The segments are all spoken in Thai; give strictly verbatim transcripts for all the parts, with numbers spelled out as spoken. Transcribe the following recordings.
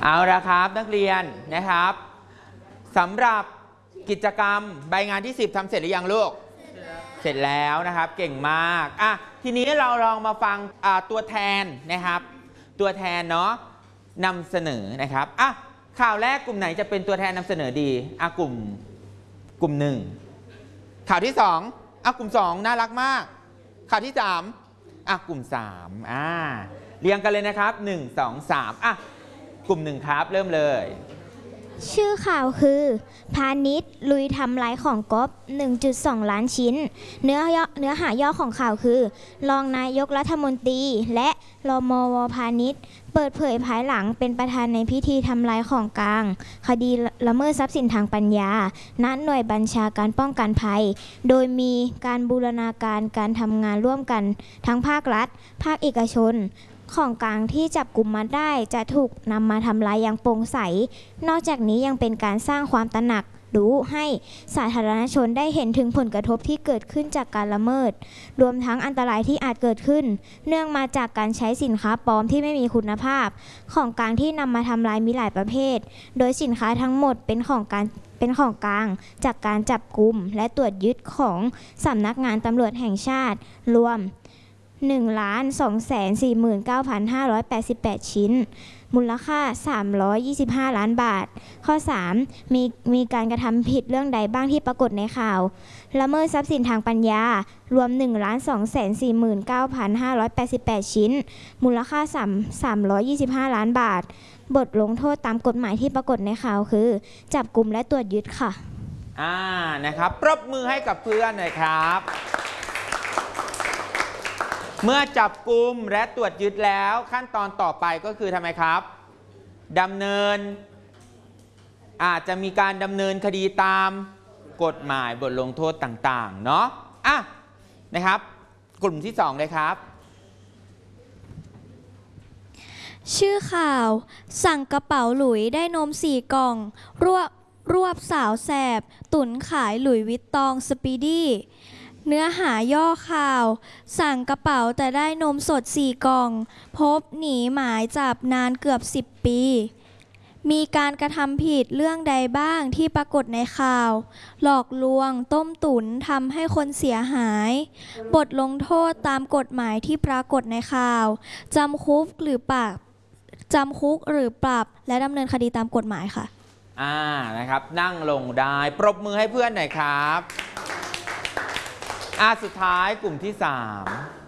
เอาละครับนักเรียนนะครับสำหรับกิจกรรมใบงานที่สิบทำเสร็จหรือยังลูกเสร็จแล้วนะครับเก่งมากอ่ะทีนี้เราลองมาฟังตัวแทนนะครับตัวแทนเนาะนำเสนอนะครับอ่ะข่าวแรกกลุ่มไหนจะเป็นตัวแทนนำเสนอดีอ่ะกลุ่มกลุ่มหนึ่งข่าวที่สองอ่ะกลุ่มสองน่ารักมากข่าวที่สามอ่ะกลุ่มสามอ่าเรียงกันเลยนะครับหนึ่งสองสามอ่ะกลุ่มหนึ่งครับเริ่มเลยชื่อข่าวคือพาณิชย์ลุยทำลายของก๊อฟ หนึ่งจุดสอง ล้านชิ้นเนื้อเนื้อหาย่อของข่าวคือรองนายกรัฐมนตรีและรมวพาณิชย์เปิดเผยภายหลังเป็นประธานในพิธีทำลายของกลางคดีละเมิดทรัพย์สินทางปัญญาณหน่วยบัญชาการป้องกันภัยโดยมีการบูรณาการการทำงานร่วมกันทั้งภาครัฐภาคเอกชนของกลางที่จับกุมมาได้จะถูกนำมาทำลายอย่างโปร่งใสนอกจากนี้ยังเป็นการสร้างความตระหนักรู้ให้สาธารณชนได้เห็นถึงผลกระทบที่เกิดขึ้นจากการละเมิดรวมทั้งอันตรายที่อาจเกิดขึ้นเนื่องมาจากการใช้สินค้าปลอมที่ไม่มีคุณภาพของกลางที่นำมาทำลายมีหลายประเภทโดยสินค้าทั้งหมดเป็นของการเป็นของกลางจากการจับกุมและตรวจยึดของสำนักงานตำรวจแห่งชาติรวมหนึ่งล้านสองแสนสี่หมื่นเก้าพันห้าร้อยแปดสิบแปด ชิ้นมูลค่าสามร้อยยี่สิบห้าล้านบาทข้อสามมีมีการกระทำผิดเรื่องใดบ้างที่ปรากฏในข่าวละเมิดทรัพย์สินทางปัญญารวม หนึ่งล้านสองแสนสี่หมื่นเก้าพันห้าร้อยแปดสิบแปด ชิ้นมูลค่าสามร้อยยี่สิบห้าล้านบาทบทลงโทษตามกฎหมายที่ปรากฏในข่าวคือจับกุมและตรวจยึดค่ะอ่านะครับปรบมือให้กับเพื่อนหน่อยครับเมื่อจับกุมและตรวจยึดแล้วขั้นตอนต่อไปก็คือทำไมครับดำเนินอาจจะมีการดำเนินคดีตามกฎหมายบทลงโทษต่างๆเนาะอ่ะนะครับกลุ่มที่สองเลยครับชื่อข่าวสั่งกระเป๋าหลุยได้นมสี่กล่องรวบรวบสาวแสบตุนขายหลุยวิตตองสปีดี้เนื้อหาย่อข่าวสั่งกระเป๋าแต่ได้นมสดสี่กล่องพบหนีหมายจับนานเกือบสิบปีมีการกระทำผิดเรื่องใดบ้างที่ปรากฏในข่าวหลอกลวงต้มตุ๋นทำให้คนเสียหายบทลงโทษตามกฎหมายที่ปรากฏในข่าวจำคุกหรือปรับจำคุกหรือปรับและดำเนินคดีตามกฎหมายค่ะอ่านะครับนั่งลงได้ปรบมือให้เพื่อนหน่อยครับอ่าสุดท้ายกลุ่มที่สาม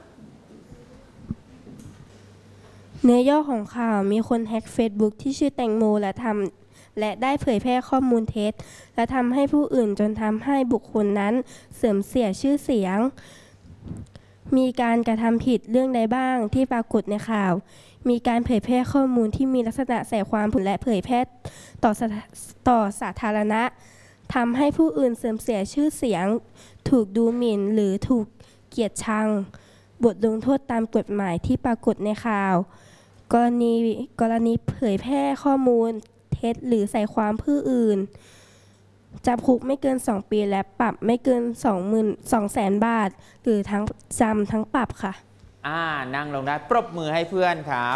เนื้อย่อของข่าวมีคนแฮ็ก Facebook ที่ชื่อแตงโมและทำและได้เผยแพร่ข้อมูลเท็จและทำให้ผู้อื่นจนทำให้บุคคลนั้นเสื่อมเสียชื่อเสียงมีการกระทำผิดเรื่องใดบ้างที่ปรากฏในข่าวมีการเผยแพร่ข้อมูลที่มีลักษณะใส่ความผิดและเผยแพร่ต่อต่อสาธารณะทำให้ผู้อื่นเสื่อมเสียชื่อเสียงถูกดูหมิ่นหรือถูกเกลียดชังบทลงโทษตามกฎหมายที่ปรากฏในข่าวกรณีกรณีเผยแพร่ข้อมูลเท็จหรือใส่ความผู้อื่นจำคุกไม่เกินสองปีและปรับไม่เกิน สองหมื่นสองแสน บาทหรือทั้งจำทั้งปรับค่ะอ่านั่งลงได้ปรบมือให้เพื่อนครับ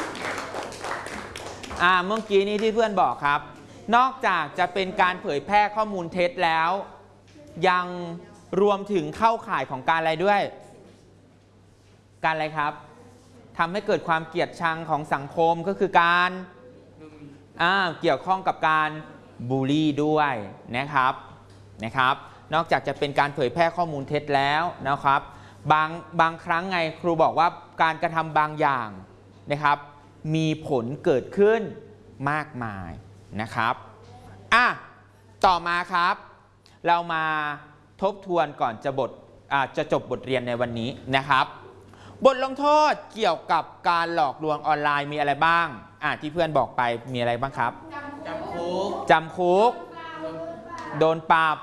อ่าเมื่อกี้นี้ที่เพื่อนบอกครับนอกจากจะเป็นการเผยแพร่ข้อมูลเท็จแล้วยังรวมถึงเข้าข่ายของการอะไรด้วยการอะไรครับทำให้เกิดความเกลียดชังของสังคมก็คือการอ่าเกี่ยวข้องกับการบูลลี่ด้วยนะครับนะครับนอกจากจะเป็นการเผยแพร่ข้อมูลเท็จแล้วนะครับบางบางครั้งไงครูบอกว่าการกระทำบางอย่างนะครับมีผลเกิดขึ้นมากมายนะครับอ่ะต่อมาครับเรามาทบทวนก่อนจะบทจะจบบทเรียนในวันนี้นะครับบทลงโทษเกี่ยวกับการหลอกลวงออนไลน์มีอะไรบ้างอ่ะที่เพื่อนบอกไปมีอะไรบ้างครับจำคุกจำคุกโดนปรับ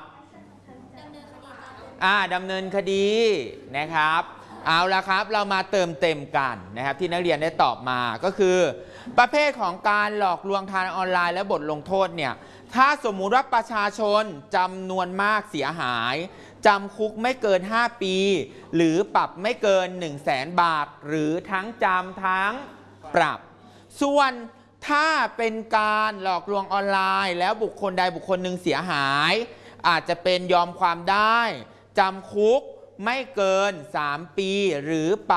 อ่าดำเนินคดีนะครับเอาละครับเรามาเติมเต็มกันนะครับที่นักเรียนได้ตอบมาก็คือประเภทของการหลอกลวงทางออนไลน์และบทลงโทษเนี่ยถ้าสมมุติว่าประชาชนจำนวนมากเสียหายจำคุกไม่เกินห้าปีหรือปรับไม่เกิน หนึ่งแสน บาทหรือทั้งจำทั้งปรับส่วนถ้าเป็นการหลอกลวงออนไลน์แล้วบุคคลใดบุคคลหนึ่งเสียหาย อาจจะเป็นยอมความได้จำคุกไม่เกินสามปีหรือปรับ